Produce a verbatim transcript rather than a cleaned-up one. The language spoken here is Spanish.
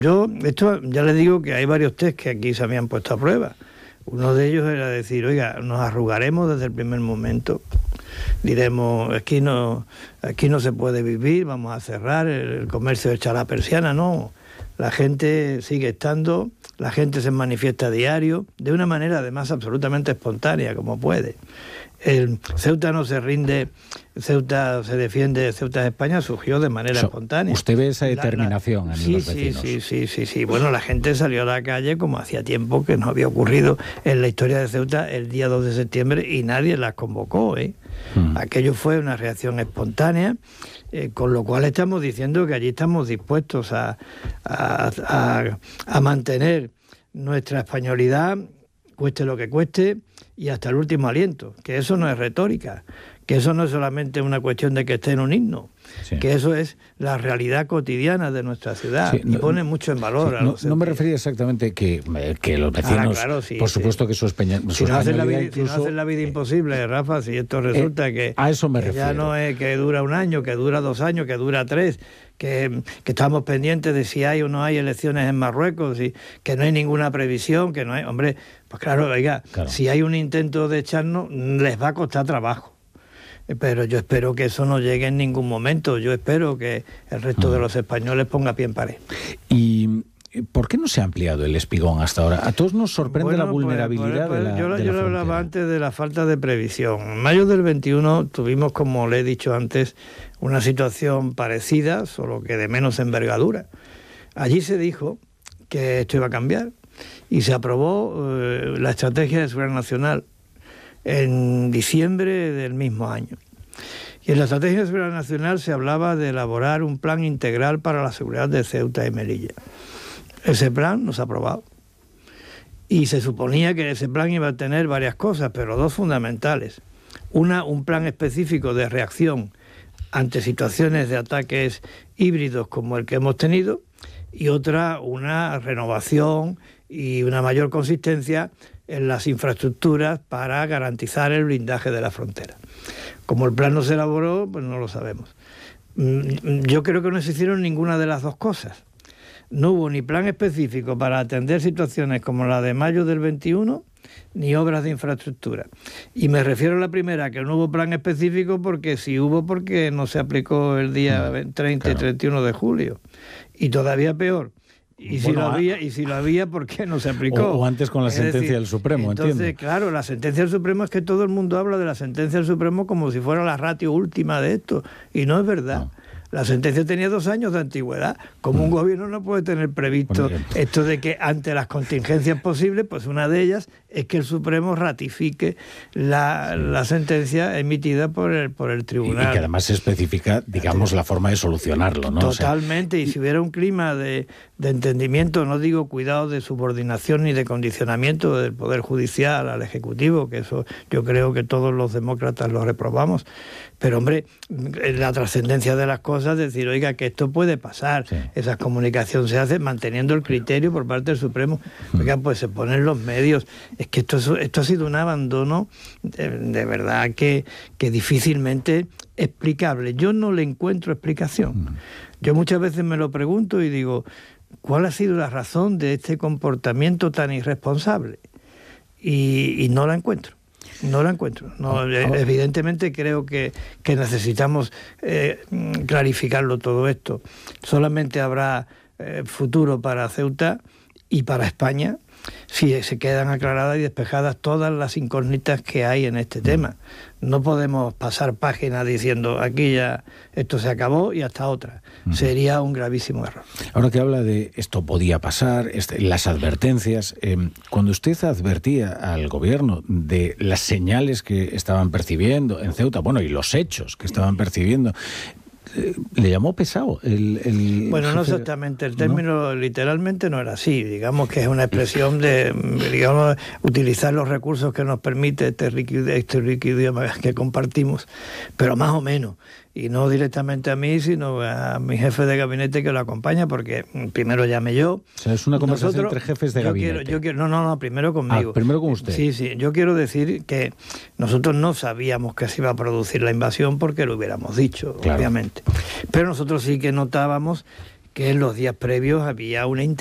Yo, esto ya les digo que hay varios test que aquí se habían puesto a prueba. Uno de ellos era decir, oiga, nos arrugaremos desde el primer momento. Diremos, aquí no, aquí no se puede vivir, vamos a cerrar, el, el comercio echa la persiana. No, la gente sigue estando, la gente se manifiesta a diario, de una manera además absolutamente espontánea, como puede. El Ceuta no se rinde, Ceuta se defiende, Ceuta de España surgió de manera so, espontánea. ¿Usted ve esa determinación la, la, en sí, los sí, vecinos? Sí, sí, sí, sí. Bueno, la gente salió a la calle como hacía tiempo que no había ocurrido en la historia de Ceuta el día dos de septiembre y nadie las convocó, ¿eh? Hmm. Aquello fue una reacción espontánea, eh, con lo cual estamos diciendo que allí estamos dispuestos a, a, a, a mantener nuestra españolidad, cueste lo que cueste, y hasta el último aliento, que eso no es retórica, que eso no es solamente una cuestión de que esté en un himno, sí. que eso es la realidad cotidiana de nuestra ciudad, sí, y no, pone mucho en valor sí, a los no, no me refería exactamente que, que los vecinos, ah, claro, sí, por supuesto sí. que su española... Si, no hacen la vida, incluso, si no hacen la vida imposible, Rafa, si esto resulta eh, que, a eso me que refiero. ya no es que dura un año, que dura dos años, que dura tres, que, que estamos pendientes de si hay o no hay elecciones en Marruecos, y que no hay ninguna previsión, que no hay... Hombre, pues claro, oiga, claro. si hay un intento de echarnos, les va a costar trabajo. Pero yo espero que eso no llegue en ningún momento. Yo espero que el resto uh-huh. de los españoles ponga pie en pared. ¿Y por qué no se ha ampliado el espigón hasta ahora? A todos nos sorprende bueno, la vulnerabilidad pues, pues, pues, de la Yo, de yo la le hablaba antes de la falta de previsión. En mayo del veintiuno tuvimos, como le he dicho antes, una situación parecida, solo que de menos envergadura. Allí se dijo que esto iba a cambiar y se aprobó eh, la Estrategia de Seguridad Nacional en diciembre del mismo año. Y en la Estrategia de Seguridad Nacional se hablaba de elaborar un plan integral para la seguridad de Ceuta y Melilla. Ese plan no se ha aprobado. Y se suponía que ese plan iba a tener varias cosas, pero dos fundamentales. Una, un plan específico de reacción ante situaciones de ataques híbridos como el que hemos tenido, y otra, una renovación y una mayor consistencia en las infraestructuras para garantizar el blindaje de la frontera. Como el plan no se elaboró, pues no lo sabemos. Yo creo que no se hicieron ninguna de las dos cosas. No hubo ni plan específico para atender situaciones como la de mayo del veintiuno, ni obras de infraestructura. Y me refiero a la primera, que no hubo plan específico porque sí hubo, porque no se aplicó el día treinta claro. y treinta y uno de julio. Y todavía peor. Y si, bueno, lo había, y si lo había, ¿por qué no se aplicó? O, o antes con la es sentencia decir, del Supremo, entonces, entiendo. Claro, la sentencia del Supremo es que todo el mundo habla de la sentencia del Supremo como si fuera la ratio última de esto. Y no es verdad. No. La sentencia tenía dos años de antigüedad. Como un gobierno no puede tener previsto bueno, esto de que ante las contingencias posibles, pues una de ellas es que el Supremo ratifique la, sí. la sentencia emitida por el, por el tribunal. Y, y que además se especifica, digamos, la forma de solucionarlo, ¿no? Totalmente. O sea, y si hubiera un clima de, de entendimiento, no digo cuidado de subordinación ni de condicionamiento del Poder Judicial al Ejecutivo, que eso yo creo que todos los demócratas lo reprobamos, pero hombre, la trascendencia de las cosas, decir, oiga, que esto puede pasar, sí. esa comunicación se hace manteniendo el criterio por parte del Supremo, oiga, pues se ponen los medios, es que esto, esto ha sido un abandono de, de verdad que, que difícilmente explicable. Yo no le encuentro explicación. Yo muchas veces me lo pregunto y digo, ¿cuál ha sido la razón de este comportamiento tan irresponsable? Y, y no la encuentro. No la encuentro. No, evidentemente creo que, que necesitamos eh, clarificarlo todo esto. Solamente habrá eh, futuro para Ceuta y para España si se quedan aclaradas y despejadas todas las incógnitas que hay en este tema. No podemos pasar páginas diciendo aquí ya esto se acabó y hasta otra. Uh-huh. Sería un gravísimo error. Ahora que habla de esto podía pasar, este, las advertencias, eh, cuando usted advertía al gobierno de las señales que estaban percibiendo en Ceuta, bueno, y los hechos que estaban percibiendo, le llamó pesado el, el bueno jefe, no exactamente el término, ¿no? Literalmente no era así, digamos que es una expresión de, digamos, utilizar los recursos que nos permite este rico, este rico idioma que compartimos, pero más o menos, y no directamente a mí, sino a mi jefe de gabinete que lo acompaña, porque primero llamé yo. O sea, es una conversación Nosotros, entre jefes de yo gabinete. Quiero, yo quiero, no, no, no, primero conmigo. Ah, primero con usted. Sí, sí, yo quiero decir que nosotros no sabíamos que se iba a producir la invasión porque lo hubiéramos dicho, claro. obviamente. Pero nosotros sí que notábamos que en los días previos había una